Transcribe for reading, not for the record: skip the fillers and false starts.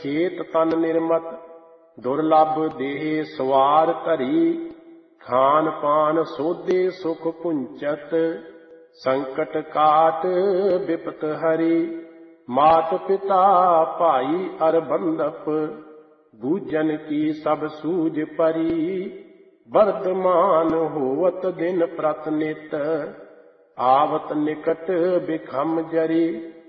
ਚੇਤ ਤਨ ਨਿਰਮਤ ਦੁਰਲਭ ਦੇਹ ਸਵਾਰ ਧਰੀ। ਖਾਨ ਪਾਨ ਸੋਧੇ ਸੁਖ ਪੁੰਚਤ ਸੰਕਟ ਕਾਟ ਬਿਪਤ ਹਰੀ। ਮਾਤ ਪਿਤਾ ਭਾਈ ਅਰ ਬੰਧਪ ਬੂਝਨ ਕੀ ਸਭ ਸੂਝ ਪਰੀ। ਵਰਤਮਾਨ ਹੋਵਤ ਦਿਨ ਪ੍ਰਤ ਨਿਤ ਆਵਤ ਨਿਕਟ ਬਿਖਮ ਜਰੀ।